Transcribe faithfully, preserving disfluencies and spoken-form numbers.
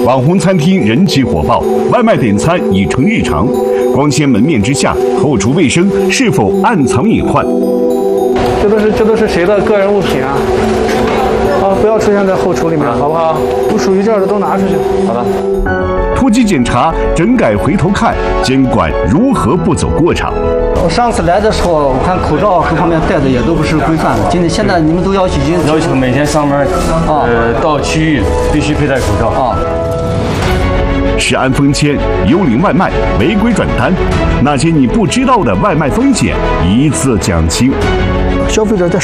网红餐厅人气火爆，外卖点餐已成日常。光鲜门面之下，后厨卫生是否暗藏隐患？ 这都是这都是谁的个人物品啊？啊，不要出现在后厨里面，好不好？不属于这儿的都拿出去。好的。 突击检查，整改回头看，监管如何不走过场？ 我上次来的时候，我看口罩各方面戴的也都不是规范的。今天现在你们都要求已经要求每天上班，呃，到区域必须佩戴口罩啊。 食安封签、幽灵外卖、违规转单，那些你不知道的外卖风险一次讲清。 消费者在